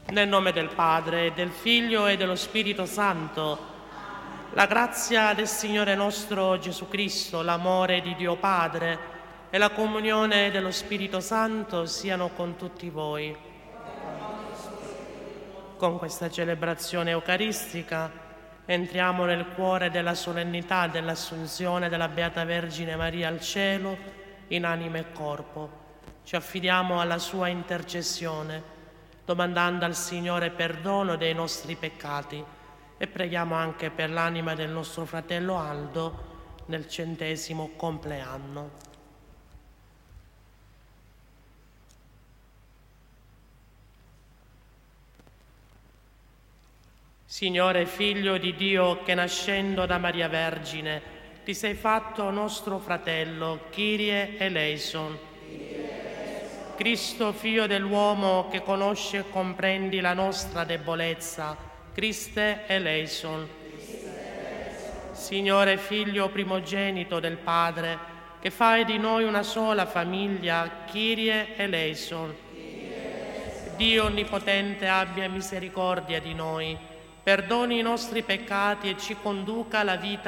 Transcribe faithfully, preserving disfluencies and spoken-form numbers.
Nel nome del Padre, del Figlio e dello Spirito Santo, la grazia del Signore nostro Gesù Cristo, l'amore di Dio Padre e la comunione dello Spirito Santo siano con tutti voi. Con questa celebrazione eucaristica entriamo nel cuore della solennità dell'Assunzione della Beata Vergine Maria al cielo in anima e corpo. Ci affidiamo alla sua intercessione, domandando al Signore perdono dei nostri peccati e preghiamo anche per l'anima del nostro fratello Aldo nel centesimo compleanno. Signore, Figlio di Dio, che nascendo da Maria Vergine ti sei fatto nostro fratello, Kyrie eleison. Cristo, Figlio dell'uomo, che conosce e comprendi la nostra debolezza, Christe eleison. Signore, Figlio primogenito del Padre, che fai di noi una sola famiglia, Kyrie eleison. Dio Onnipotente abbia misericordia di noi, perdoni i nostri peccati e ci conduca alla vita